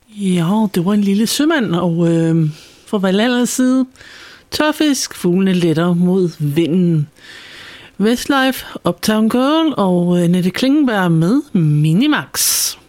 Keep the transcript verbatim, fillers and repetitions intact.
Ja, det var en lille sømand, og øh, fra Valhallers side, tørfisk, fuglene letter mod vinden. Westlife, Uptown Girl og Annette Klingenberg med Minimax.